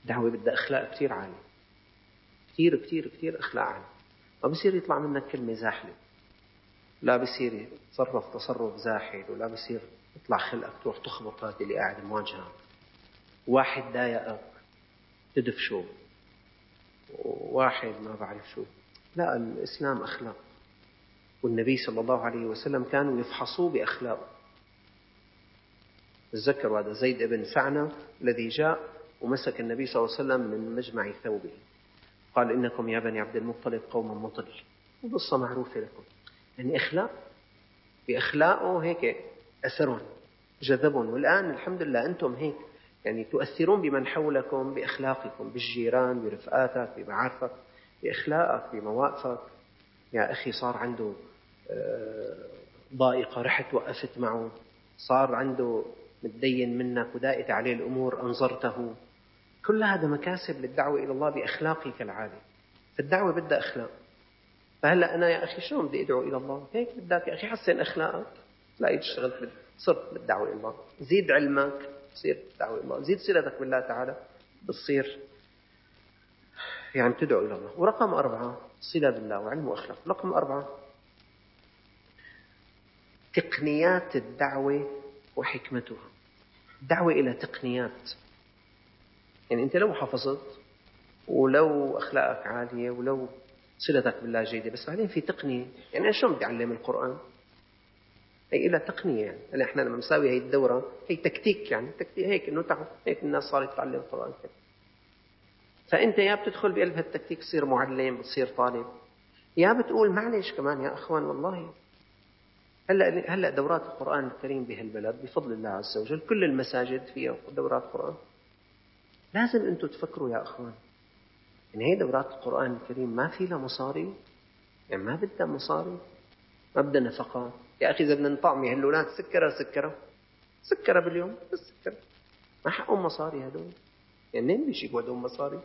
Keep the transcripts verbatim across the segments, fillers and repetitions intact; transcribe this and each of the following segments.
الدعوة بدها أخلاق كتير عالية، كتير كتير كتير أخلاق عالية. ما بصير يطلع منك كلمة زاحلة، لا بصير يتصرف تصرف زاحل، ولا بصير يطلع خلقك تروح تخبط هذا اللي قاعد مواجهة، واحد ضايقك تدفشه، واحد ما بعرف شو. لا، الإسلام أخلاق، والنبي صلى الله عليه وسلم كانوا يفحصوه بأخلاقه. تذكروا هذا زيد بن سعنة الذي جاء ومسك النبي صلى الله عليه وسلم من مجمع ثوبه، قال إنكم يا بني عبد المطلب قوم مطل، وقصة معروفة لكم. يعني إخلاق، بأخلاقه هيك أثرهم جذبهم. والآن الحمد لله أنتم هيك يعني تؤثرون بمن حولكم بأخلاقكم، بالجيران، برفقاتك، بمعارفك، بأخلاقك، بمواقفك. يا أخي صار عنده ضائقة رحت وقفت معه، صار عنده متدين منك ودائت عليه الأمور أنظرته. كل هذا مكاسب للدعوة إلى الله بأخلاقك العالية. فالدعوة بدها أخلاق. فهلأ أنا يا أخي شلون بدي أدعو إلى الله؟ هيك بدك يا أخي حسن أخلاقك، تلاقي تشتغل صرت بالدعوة إلى الله. زيد علمك تصير بالدعوة إلى الله، زيد صلتك بالله تعالى بتصير يعني تدعو إلى الله. ورقم أربعة صلة بالله وعلم وأخلاق. رقم أربعة تقنيات الدعوة وحكمتها. الدعوة إلى تقنيات، يعني أنت لو حفظت ولو أخلاقك عالية ولو صلتك بالله جيدة، بس بعدين في تقنية. يعني أنا شلون بدي أعلم القرآن؟ هي إلى تقنية. يعني هلا إحنا لما نساوي هي الدورة هي تكتيك، يعني تكتيك هيك إنه تعرف هيك الناس صارت تتعلم القرآن كده. فأنت يا بتدخل بقلب هالتكتيك تصير معلم، بتصير طالب، يا بتقول معلش كمان يا أخوان والله هلا هلا دورات القرآن الكريم بهالبلد بفضل الله عز وجل كل المساجد فيها دورات قرآن. لازم أنتم تفكروا يا أخوان إن هي دورات القرآن الكريم ما في لها مصاري، يعني ما بدها مصاري، ما بدها نفقات. يا أخي إذا بدنا نطعمي هالولاد سكرة سكرة سكرة باليوم بس سكرة، ما حقهم مصاري هدول. يعني منين بيجيبوا هدول مصاري؟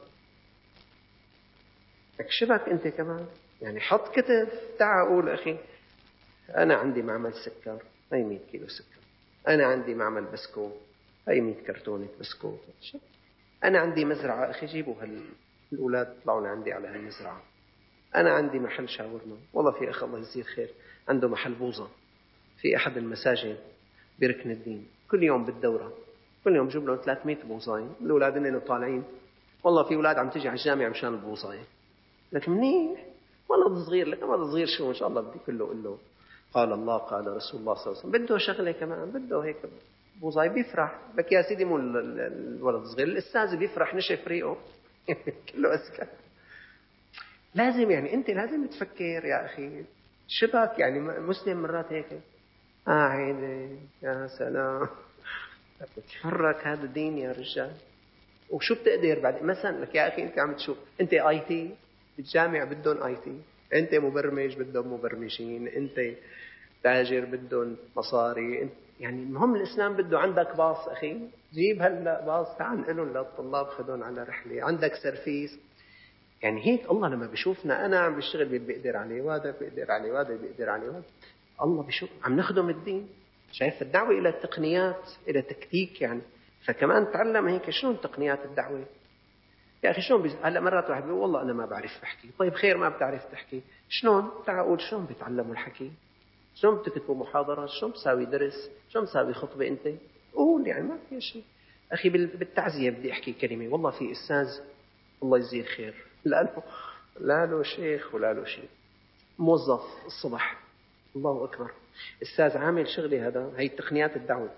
اكشفك أنت كمان، يعني حط كتف تعال قول أخي أنا عندي معمل سكر هاي مية كيلو سكر، أنا عندي معمل بسكوت هاي مية كرتونة بسكوت، أنا عندي مزرعة أخي جيبوا هالأولاد طلعوا لعندي على هالمزرعة، أنا عندي محل شاورما، والله في أخ الله يجزيه خير عنده محل بوظة في أحد المساجد بركن الدين، كل يوم بالدورة كل يوم جيب لهم ثلاثمية بوظاية. الأولاد إنهم طالعين والله في أولاد عم تجي على الجامع مشان البوظاية، لكن منيح ولد صغير، لك ولد صغير شو إن شاء الله بدي كله قل له قال الله قال رسول الله صلى الله عليه وسلم، بده شغلة كمان بده هيك بوظاية بيفرح. لك يا سيدي مو الولد الصغير الأستاذ بيفرح نشف ريقه كله أسكت. لازم يعني أنت لازم تفكر يا أخي شبك، يعني مسلم مرات هيك قاعد يا سلام تحرك هذا الدين يا رجال. وشو بتقدر بعد مثلا لك يا أخي أنت عم تشوف أنت آي تي بالجامعة بدون آي تي، أنت مبرمج بدهم مبرمجين، أنت تاجر بدهم مصاري، يعني المهم الإسلام بده عندك باص أخي جيب هلا باص تعال نقلهم للطلاب خدون على رحلة، عندك سيرفيس. يعني هيك الله لما بيشوفنا أنا عم بشتغل بيقدر عليه وهذا بيقدر عليه وهذا بيقدر عليه وهذا، الله بيشوف عم نخدم الدين. شايف الدعوة إلى التقنيات إلى تكتيك يعني. فكمان تعلم هيك شلون تقنيات الدعوة. يا أخي شلون بيز... هلا مرات واحد بيقول والله أنا ما بعرف أحكي. طيب خير ما بتعرف تحكي شلون؟ تعال قول شلون بيتعلموا الحكي، شلون بتكتبوا محاضرات، شلون بتساوي درس، شلون بتساوي خطبة أنت قول. يعني ما في شيء أخي. بالتعزية بدي أحكي كلمة، والله في أستاذ الله يجزيه خير لا له لا له شيخ ولا له شيء، موظف الصبح الله أكبر أستاذ عامل شغلي هذا هي تقنيات الدعوة.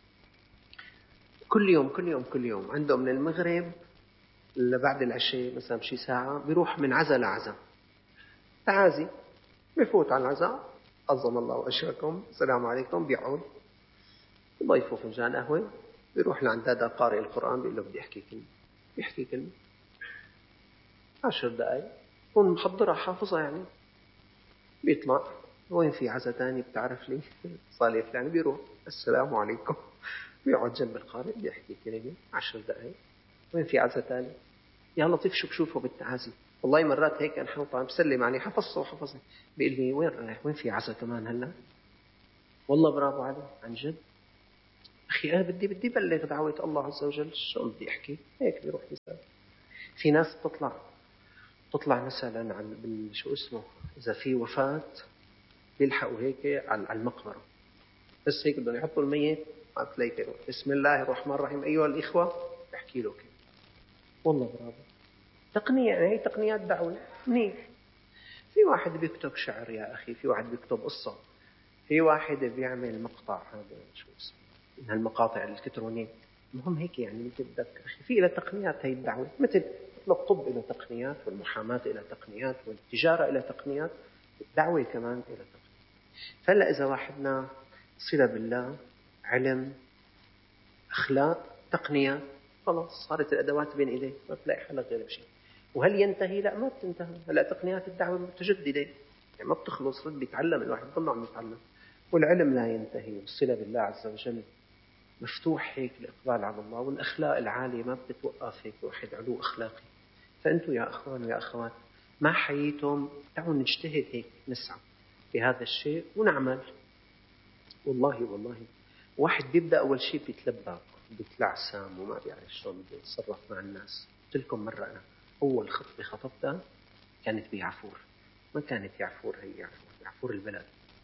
كل يوم كل يوم كل يوم عنده من المغرب لبعد العشاء مثلا بشي ساعة بيروح من عزا لعزا تعازي، بيفوت على العزاء عظم الله أجركم السلام عليكم، بيقعد بيضيفوا فنجان قهوة، بيروح لعند هذا قارئ القرآن بيقول له بدي أحكي كلمة، بيحكي كلمة عشر دقائق هون محضرها حافظها يعني. بيطلع وين في عزا تاني بتعرف لي صالح فلان، بيروح السلام عليكم بيقعد جنب القارئ بيحكي كلمة عشر دقائق. وين في عزا تاني يا لطيف شو بشوفه بالتعازي. والله مرات هيك أنا حنطع بسلم عليه حفظته وحفظني بيقول لي وين رايح وين في عزا كمان هلا. والله برافو عليه عن جد. أخي أنا بدي بدي بلغ دعوة الله عز وجل، شو بدي أحكي؟ هيك بيروح مثال. في ناس بتطلع تطلع مثلا عن بال- شو اسمه، إذا في وفاة بيلحقوا هيك على المقبرة، بس هيك بدهم يحطوا الميت على تلاقي بسم الله الرحمن الرحيم أيها الإخوة، بحكي له كده. والله برافو، تقنية، يعني هي تقنيات دعوة منيح. في واحد بيكتب شعر يا أخي، في واحد بيكتب قصة، في واحد بيعمل مقطع، هذا شو اسمه من هالمقاطع الإلكترونية. المهم هيك يعني مثل بدك أخي، في إلى تقنيات هي الدعوة، مثل الطب إلى تقنيات، والمحاماة إلى تقنيات، والتجارة إلى تقنيات، الدعوة كمان إلى تقنيات. فهلا إذا واحدنا صلة بالله، علم، أخلاق، تقنيات، خلاص صارت الأدوات بين إيديه، ما بتلاقي حلق غير بشيء. وهل ينتهي؟ لا، ما بتنتهي. هلا تقنيات الدعوة متجددة، يعني ما بتخلص، رد بيتعلم الواحد، بضل عم يتعلم. والعلم لا ينتهي، والصلة بالله عز وجل مفتوح هيك الإقبال على الله، والأخلاق العالية ما بتتوقف هيك واحد علو أخلاقي. فأنتم يا أخوان ويا أخوات ما حييتم، تعالوا نجتهد هيك، نسعى بهذا الشيء ونعمل. والله والله واحد بيبدأ أول شيء بيتلبى، بيتلعثم وما بيعرف شلون بده يتصرف مع الناس. قلت لكم مرة أنا أول خطبة خطبتها كانت بيعفور، ما كانت يعفور هي يعفور يعفور البلد،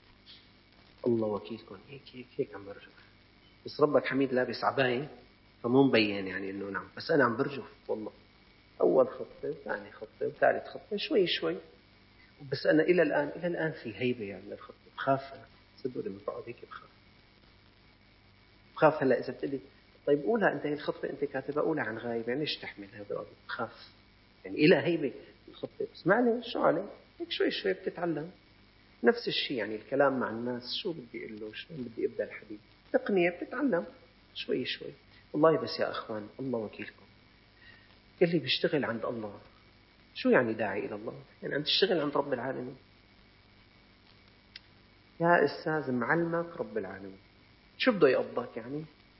الله وكيلكم، هيك هيك هيك عم برجف. بس ربك حميد لابس عباية فمو مبين يعني إنه نعم، بس أنا عم برجف والله. أول خطبة وثاني خطبة وثالث خطبة، شوي شوي. بس أنا إلى الآن إلى الآن في هيبة يعني للخطبة، بخاف أنا، صدقوا لما بقعد هيك بخاف بخاف. هلا إذا بتقلي طيب قولها أنت، هي الخطبة أنت كاتبها، قولها عن غايب، يعني ليش تحمل هذا؟ بخاف يعني إلى هيبة الخطبة، بس معلش شو عليه، هيك شوي شوي بتتعلم. نفس الشيء يعني الكلام مع الناس، شو بدي أقول له، شو بدي أبدأ الحديث، تقنية بتتعلم شوي شوي. والله بس يا أخوان الله وكيلكم، اللي بيشتغل عند الله، شو يعني داعي إلى الله؟ يعني عم تشتغل عند رب العالمين يا أستاذ، معلمك رب العالمين، شو بده يقبضك يعني؟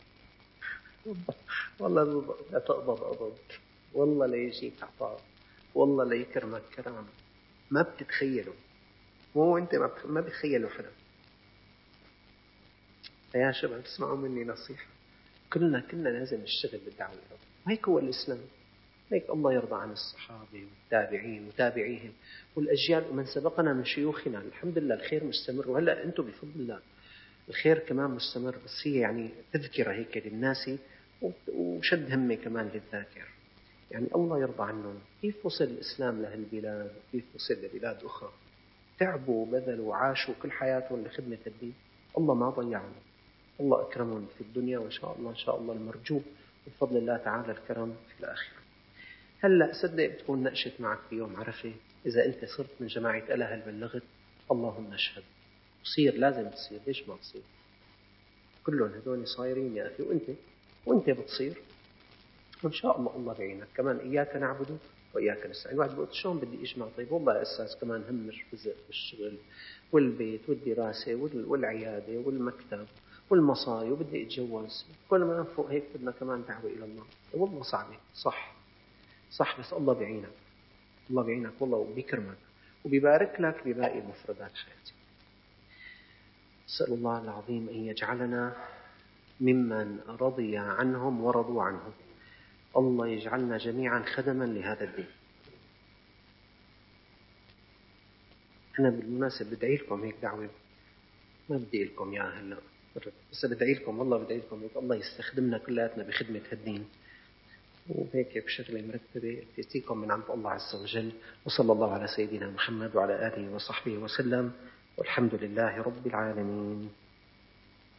والله لا تقبض قبض، والله لا يجيك عطاء، والله لا يكرمك كرام ما بتتخيله، مو أنت ما, بتخ... ما بتخيله حدا. فيا شباب اسمعوا مني نصيحة، كلنا كلنا لازم نشتغل بالدعوة إلى الله، وهيك هو الإسلام. هيك الله يرضى عن الصحابة والتابعين وتابعيهم والأجيال ومن سبقنا من شيوخنا، الحمد لله الخير مستمر. وهلأ أنتم بفضل الله الخير كمان مستمر، بس هي يعني تذكرة هيك للناس وشد همة كمان للذاكر. يعني الله يرضى عنهم، كيف وصل الإسلام لهالبلاد وكيف وصل لبلاد أخرى، تعبوا وبذلوا وعاشوا كل حياتهم لخدمة الدين، الله ما ضيعهم، الله أكرمهم في الدنيا، وإن شاء الله إن شاء الله المرجو بفضل الله تعالى الكرم في الآخرة. هلأ صدق بتكون نقشت معك بيوم عرفة، إذا أنت صرت من جماعة ألا هل بلغت، اللهم اشهد. تصير لازم تصير، ليش ما تصير؟ كلهم هذول صايرين يا أخي، وأنت وأنت بتصير، وإن شاء الله الله بعينك. كمان إياك نعبد وإياك نستعين. واحد بيقول شلون بدي أجمع؟ طيب والله يا أستاذ كمان هم رزق بالشغل والبيت والدراسة والعيادة والمكتب والمصاري، وبدي أتجوز، كل ما فوق هيك بدنا كمان دعوة إلى الله. والله صعبة، صح صح، بس الله بعينك، الله بعينك والله، وبيكرمك وبيبارك لك بباقي مفردات حياتك. أسأل الله العظيم أن يجعلنا ممن رضي عنهم ورضوا عنه. الله يجعلنا جميعا خدما لهذا الدين. أنا بالمناسبة بدعي لكم هيك دعوة، ما بدي لكم يا هلا، بس بدعي لكم والله، بدعي لكم هيك الله يستخدمنا كلياتنا بخدمة هالدين، وهيك بشغلة مرتبة تأتيكم من عند الله عز وجل. وصلى الله على سيدنا محمد وعلى آله وصحبه وسلم، والحمد لله رب العالمين.